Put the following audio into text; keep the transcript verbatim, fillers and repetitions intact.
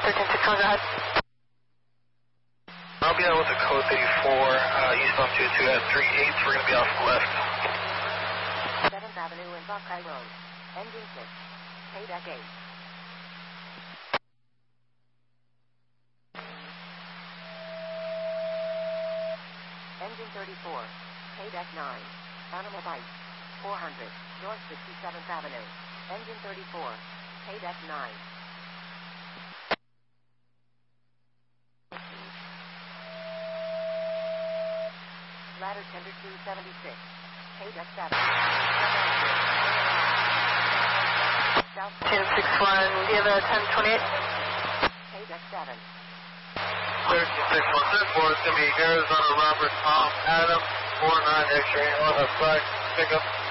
thirteen six one, go ahead. I'll be out with a code eighty-four, uh, eastbound two two at three eight. We're going to be off left. seventh Avenue and Buckeye Road. Engine six. Payback eight. Engine thirty-four. Payback nine. Animal Bite. four hundred. North sixty-seventh Avenue. Engine thirty-four. Payback nine. Ladder tender two seventy-six. Payback seven. South ten six one, do you have a ten twenty-eight? Payback seven. thirteen six one, ten four, it's going to be Arizona Robert Tom Adam, four nine X-ray, on a flag, pickup.